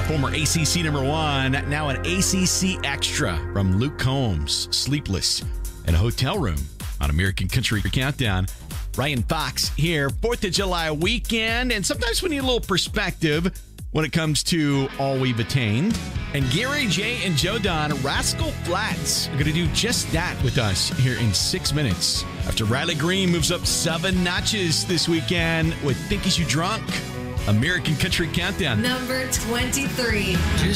Former ACC number one, now an ACC extra from Luke Combs, Sleepless in a Hotel Room on American Country Countdown. Ryan Fox here, 4th of July weekend, and sometimes we need a little perspective when it comes to all we've attained. And Gary J and Joe Don, Rascal Flatts, are going to do just that with us here in 6 minutes. After Riley Green moves up 7 notches this weekend with Think Is You Drunk, American Country Countdown. Number 23. Just